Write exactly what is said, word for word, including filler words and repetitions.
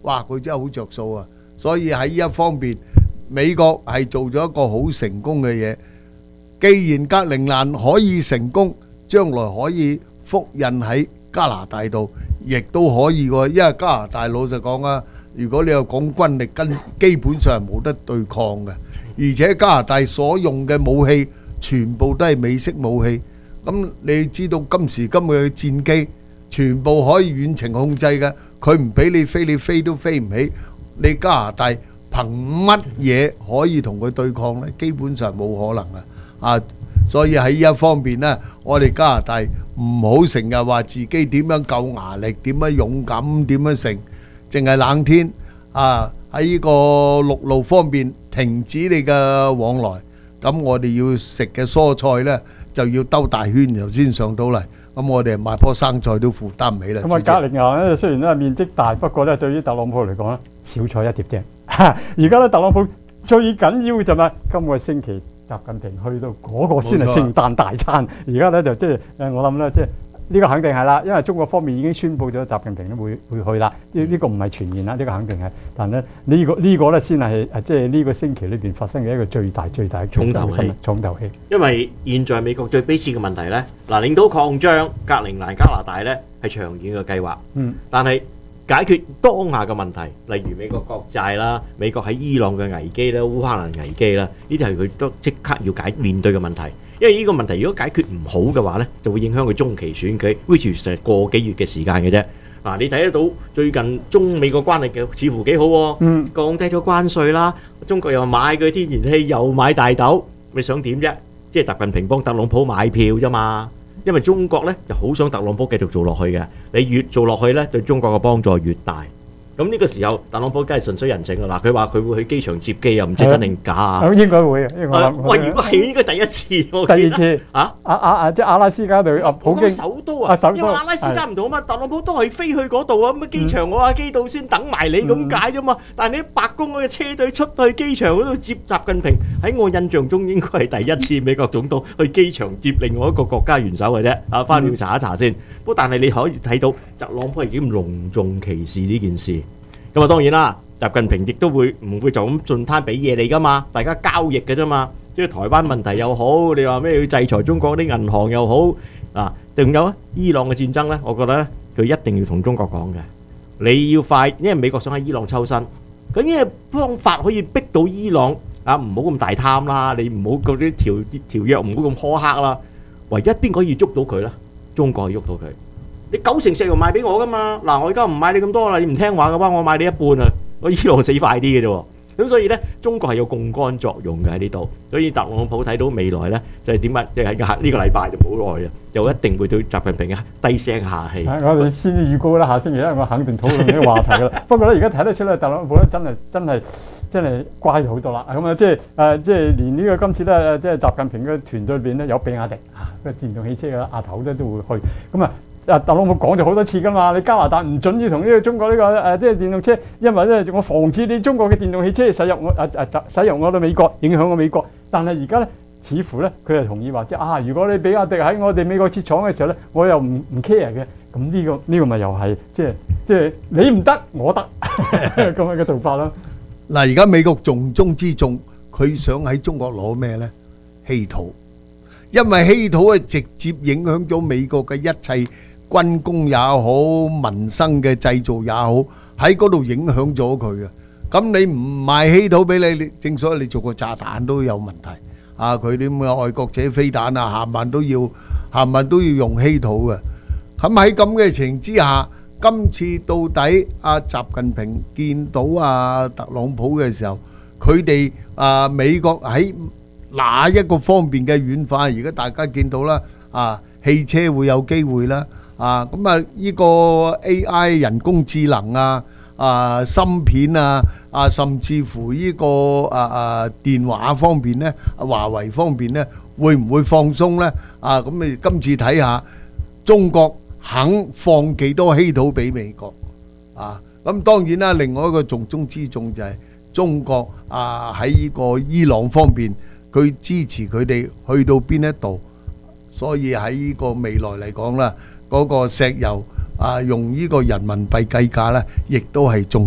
哇佢真係好着數啊！所以喺呢一方面，美國係做咗一個好成功嘅嘢。既然格陵蘭可以成功，將來可以複印喺加拿大度，亦都可以喎。因為加拿大老實講啊，如果你又講軍力，跟基本上係冇得對抗嘅，而且加拿大所用嘅武器全部都係美式武器。咁你知道今時今日嘅戰機全部可以遠程控制嘅，佢唔俾你飛，你飛都飛唔起。你加拿大憑乜嘢可以同佢對抗呢？基本上冇可能啊！啊，所以喺呢一方面呢，我哋加拿大唔好成日話自己點樣夠牙力，點樣勇敢，點樣成，淨係冷天啊！喺呢個陸路方面停止你嘅往來，咁我哋要食嘅蔬菜呢，就要兜大圈然後先上到嚟，咁我哋買棵生菜都負擔唔起啦。 咁啊，格陵蘭咧雖然咧面積大，不過咧對於特朗普嚟講咧，小菜一碟啫。而家咧特朗普最緊要嘅就係今個星期習近平去到嗰個先係聖誕大餐。而家咧就即係誒，我諗咧即係呢個肯定係啦，因為中國方面已經宣布咗習近平都會會去啦。呢、這、呢個唔係傳言啦，呢、這個肯定係。但係咧呢個呢個咧先係誒，即係呢個星期裏邊發生嘅一個最大最大嘅重頭戲。 重頭戲。因為現在美國最悲切嘅問題咧，嗱領土擴張，格陵蘭加拿大咧係長遠嘅計劃。嗯。但係解決當下嘅問題，例如美國國債啦、美國喺伊朗嘅危機啦、烏克蘭危機啦，呢啲係佢都即刻要解面對嘅問題。因為呢個問題如果解決唔好嘅話咧，就會影響佢中期選舉 ，which 成個幾月嘅時間嘅啫。嗱，你睇得到最近中美個關係嘅似乎幾好喎，嗯，降低咗關稅啦，中國又買佢天然氣，又買大豆，你想點啫？即係習近平幫特朗普買票啫嘛。因為中國咧就好想特朗普繼續做落去嘅，你越做落去咧，對中國嘅幫助越大。咁呢個時候，特朗普梗係順水人情啦。嗱，佢話佢會去機場接機，又唔知真定假啊？ 應該會嘅，我諗。 喂，如果係應該第一次， 第二次啊啊啊！即係阿拉斯加對啊，普京首都啊，因為阿拉斯加唔同啊嘛，特朗普都係飛去嗰度啊。咁啊，機場我話機度先等埋你咁解啫嘛。但係你白宮嗰個車隊出去機場嗰度接習近平，喺我印象中應該係第一次美國總統去機場接另外一個國家元首嘅啫。啊，翻去查一查先。不過但係你可以睇到特朗普係幾咁隆重其事呢件事。咁啊，當然啦，習近平亦都會唔會就咁盡攤俾嘢你噶嘛？大家交易嘅啫嘛。即係台灣問題又好，你話咩要制裁中國啲銀行又好啊？仲有啊，伊朗嘅戰爭咧，我覺得咧佢一定要同中國講嘅。你要快，因為美國想喺伊朗抽身，咁咩方法可以逼到伊朗啊？唔好咁大貪啦，你唔好嗰啲條條約唔好咁苛刻啦。唯一邊個可以捉到佢咧？中國可以喐到佢。你九成石油賣俾我噶嘛？嗱，我而家唔買你咁多啦，你唔聽話嘅話，我買你一半啊！我伊朗死快啲嘅啫喎。咁所以咧，中國係有槓桿作用嘅喺呢度。所以特朗普睇到未來咧，就係點解？即係喺呢個禮拜就冇耐啊，又一定會對習近平嘅低聲下氣。 我哋先預告啦，下星期一我肯定討論呢個話題噶啦。不過咧，而家睇得出咧，特朗普咧真係真係真係乖咗好多啦。咁啊，即係誒，即係連呢個今次咧，即係習近平嘅團隊裏邊咧，有比亞迪啊，個電動汽車嘅阿頭咧都會去。咁啊。啊！特朗普講咗好多次噶嘛，你加拿大唔準要同呢個中國呢、這個誒、呃，即係電動車，因為咧我防止你中國嘅電動汽車駛入我誒誒駛駛入我哋美國，影響我美國。但係而家咧，似乎咧佢係同意話，即係啊，如果你比亞迪喺我哋美國設廠嘅時候咧，我又唔唔 care 嘅。咁呢、這個呢、這個咪又係即係即係你唔得，我得咁樣嘅做法咯。 嗱，而家美國重中之重，佢想喺中國攞咩咧？稀土，因為稀土係直接影響咗美國嘅一切。軍工也好，民生嘅製造也好，喺嗰度影響咗佢嘅。咁你唔賣稀土俾你，你正所謂你做個炸彈都有問題。啊，佢啲咁嘅愛國者飛彈啊，冚唪唥都要冚唪唥都要用稀土嘅。咁喺咁嘅情形之下，今次到底阿習近平見到阿特朗普嘅時候，佢哋啊美國喺哪一個方面嘅軟化？而家大家見到啦，啊汽車會有機會啦。啊，咁啊，呢個 A I 人工智能啊，啊芯片啊，啊甚至乎呢個啊啊電話方面咧，華為方面咧，會唔會放鬆咧？啊，咁你今次睇下中國肯放幾多稀土俾美國啊？咁當然啦，另外一個重中之重就係中國啊喺呢個伊朗方面，佢支持佢哋去到邊一度，所以喺呢個未來嚟講啦。嗰個石油啊，用呢個人民幣計價咧，亦都係重。